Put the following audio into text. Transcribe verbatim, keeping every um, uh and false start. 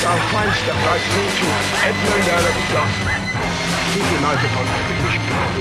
our fine step like nature, Edmund Alec Duff. Keep United on